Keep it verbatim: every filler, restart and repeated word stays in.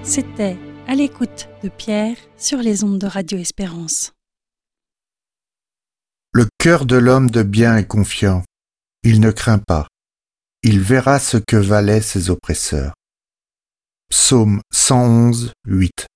C'était À l'écoute de Pierre sur les ondes de Radio Espérance. Le cœur de l'homme de bien est confiant. Il ne craint pas. Il verra ce que valaient ses oppresseurs. Psaume cent onze, huit.